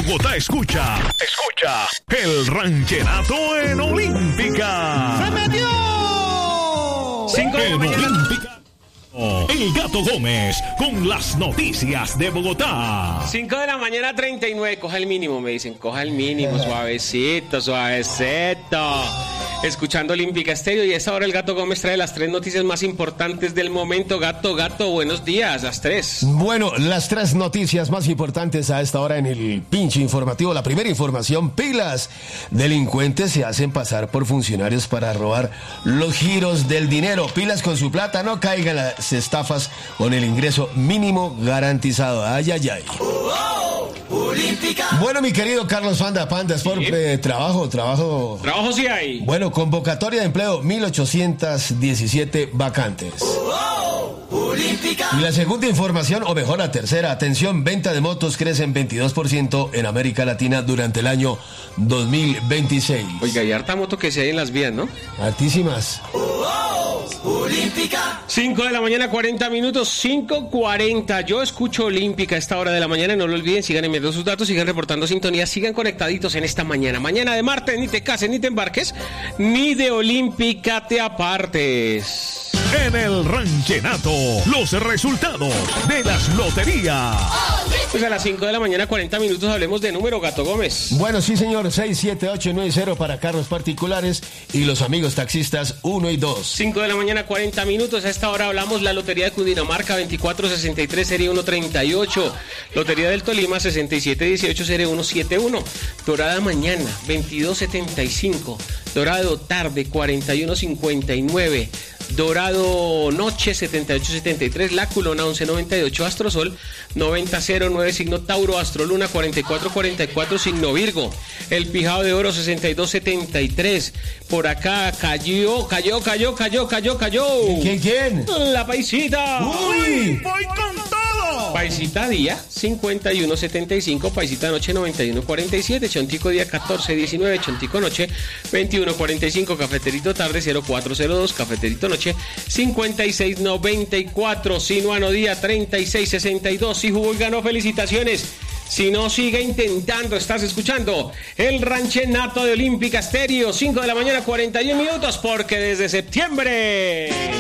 Bogotá escucha el ranchenato en Olímpica. ¡Se metió! 5 de la mañana. Olímpica. El Gato Gómez con las noticias de Bogotá. 5 de la mañana 39. Coja el mínimo, me dicen. Coja el mínimo, suavecito, suavecito. Escuchando Olímpica Estéreo, y a esta hora el Gato Gómez trae las 3 noticias más importantes del momento. Gato, buenos días, las 3. Bueno, las 3 noticias más importantes a esta hora en el pinche informativo. La primera información: pilas. Delincuentes se hacen pasar por funcionarios para robar los giros del dinero. Pilas con su plata, no caigan las estafas con el ingreso mínimo garantizado. Ay, ay, ay. Bueno, mi querido Carlos Panda Sport, trabajo. Trabajo sí hay. Bueno, convocatoria de empleo, 1,817 vacantes. Y la segunda información, o mejor la tercera, atención, venta de motos crece en 22% en América Latina durante el año 2026. Oiga, y harta moto que se hay en las vías, ¿no? Altísimas. Olímpica. 5 de la mañana, 40 minutos, 5:40. Yo escucho Olímpica a esta hora de la mañana. No lo olviden, sigan enviando sus datos, sigan reportando sintonía, sigan conectaditos en esta mañana. Mañana de martes, ni te cases, ni te embarques, ni de Olímpica te apartes. En el ranchenato, los resultados de las loterías. Pues a las 5 de la mañana, 40 minutos, hablemos de número, Gato Gómez. Bueno, sí, señor, 67890 para carros particulares y los amigos taxistas 1 y 2. 5 de la mañana, 40 minutos. A esta hora hablamos la Lotería de Cundinamarca, 2463, serie 138. Lotería del Tolima, 6718, serie 171. Dorada mañana, 2275. Dorado tarde, 4159. Dorado noche, 7873. La Culona, 1198. Astrosol, 9009. Signo Tauro. Astroluna, 4444. Signo Virgo. El Pijado de Oro, 6273. Por acá cayó. ¿Quién? La Paisita. ¡Uy! ¡Voy con todo! Paisita día, 5175. Paisita noche, 9147. Chontico día, 1419. Chontico noche, 2145. Cafeterito tarde, 0402. Cafeterito noche, 5694. Sinuano día, 3662. Si jugó y ganó, felicitaciones. Si no, sigue intentando. Estás escuchando el ranchenato de Olímpica Estéreo. 5 de la mañana, 41 minutos, porque desde septiembre